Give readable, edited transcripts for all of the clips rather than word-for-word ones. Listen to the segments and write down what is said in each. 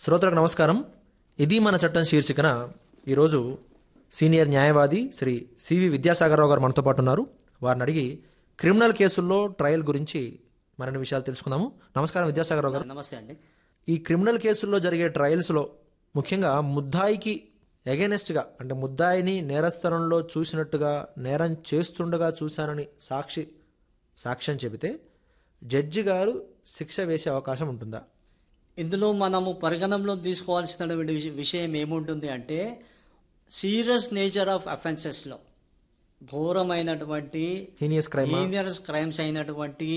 శ్రోతలకు నమస్కారం. ఇది మన చట్టం శీర్షికన ఈరోజు సీనియర్ న్యాయవాది శ్రీ సివి విద్యాసాగరరావు గారు మనతో పాటు ఉన్నారు. వారిని అడిగి క్రిమినల్ కేసుల్లో ట్రయల్ గురించి మరిన్ని విషయాలు తెలుసుకుందాము. నమస్కారం విద్యాసాగరరావు గారు. నమస్తే అండి. ఈ క్రిమినల్ కేసుల్లో జరిగే ట్రయల్స్లో ముఖ్యంగా ముద్దాయికి ఎగెనెస్ట్గా, అంటే ముద్దాయిని నేరస్థలంలో చూసినట్టుగా, నేరం చేస్తుండగా చూశానని సాక్ష్యం చెబితే జడ్జి గారు శిక్ష వేసే అవకాశం ఉంటుందా? ఇందులో మనము పరిగణనలో తీసుకోవాల్సిన విషయం ఏముంటుంది అంటే, సీరియస్ నేచర్ ఆఫ్ అఫెన్సెస్లో ఘోరమైనటువంటి హీనియస్ క్రైమ్స్ అయినటువంటి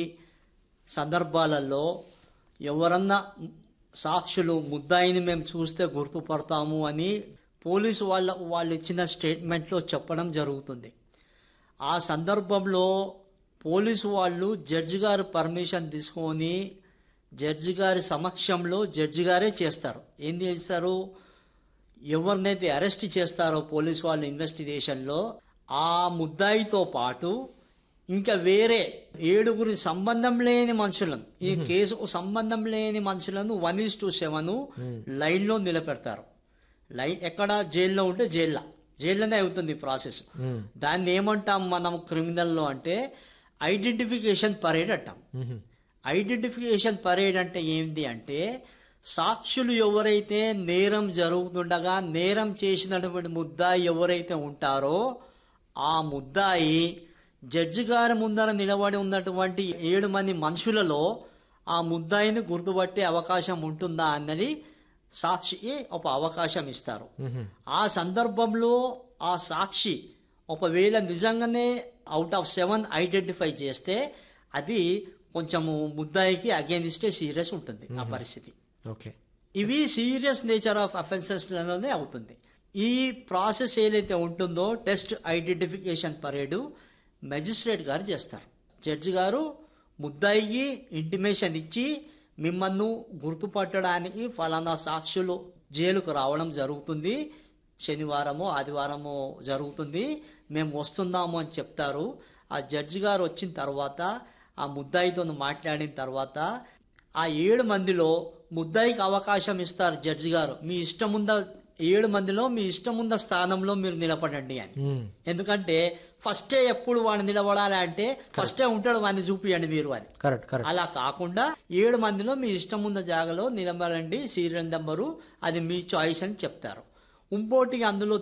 సందర్భాలలో ఎవరన్నా సాక్షులు ముద్దాయిని మేము చూస్తే గుర్తుపడతాము అని పోలీసు వాళ్ళు ఇచ్చిన స్టేట్మెంట్లో చెప్పడం జరుగుతుంది. ఆ సందర్భంలో పోలీసు వాళ్ళు జడ్జి గారు పర్మిషన్ తీసుకొని జడ్జి గారి సమక్షంలో జడ్జి గారే చేస్తారు. ఏం చేస్తారు, ఎవరినైతే అరెస్ట్ చేస్తారో పోలీసు వాళ్ళు ఇన్వెస్టిగేషన్లో ఆ ముద్దాయితో పాటు ఇంకా వేరే 7 సంబంధం లేని మనుషులను, ఈ కేసుకు సంబంధం లేని మనుషులను 1:7 లైన్లో నిలబెడతారు. ఎక్కడ జైల్లో ఉంటే జైల్లోనే అవుతుంది ప్రాసెస్. దాన్ని ఏమంటాం మనం క్రిమినల్లో అంటే ఐడెంటిఫికేషన్ పరేడ్ అంటాం. ఐడెంటిఫికేషన్ పరేడ్ అంటే ఏంటి అంటే, సాక్షులు ఎవరైతే నేరం జరుగుతుండగా నేరం చేసినటువంటి ముద్దాయి ఎవరైతే ఉంటారో ఆ ముద్దాయి జడ్జి గారి ముందర నిలబడి ఉన్నటువంటి 7 మంది మనుషులలో ఆ ముద్దాయిని గుర్తుపట్టే అవకాశం ఉంటుందా అన్నది సాక్షికి ఒక అవకాశం ఇస్తారు. ఆ సందర్భంలో ఆ సాక్షి ఒకవేళ నిజంగానే అవుట్ ఆఫ్ 7 ఐడెంటిఫై చేస్తే అది కొంచెము ముద్దాయికి అగేనిస్టే సీరియస్ ఉంటుంది ఆ పరిస్థితి. ఓకే, ఇవి సీరియస్ నేచర్ ఆఫ్ అఫెన్సెస్లోనే అవుతుంది. ఈ ప్రాసెస్ ఏదైతే ఉంటుందో టెస్ట్ ఐడెంటిఫికేషన్ పరేడు మెజిస్ట్రేట్ గారు చేస్తారు. జడ్జి గారు ముద్దాయికి ఇంటిమేషన్ ఇచ్చి మిమ్మల్ని గుర్తుపట్టడానికి ఫలానా సాక్షులు జైలుకు రావడం జరుగుతుంది, శనివారమో ఆదివారమో జరుగుతుంది, మేము వస్తున్నాము అని చెప్తారు. ఆ జడ్జి గారు వచ్చిన తర్వాత ఆ ముద్దాయితో మాట్లాడిన తర్వాత ఆ 7 మందిలో ముద్దాయికి అవకాశం ఇస్తారు జడ్జి గారు. మీ ఇష్టం ఉందా 7 మందిలో మీ ఇష్టం ఉన్న స్థానంలో మీరు నిలబడండి అని. ఎందుకంటే ఫస్టే ఎప్పుడు వాడిని నిలబడాలి అంటే ఫస్టే ఉంటాడు వాడిని చూపియండి మీరు అని. అలా కాకుండా 7 మందిలో మీ ఇష్టం ఉన్న జాగాలో నిలబడండి, సీరియల్ నెంబరు అది మీ చాయిస్ అని చెప్తారు. ఇంకోటి అందులో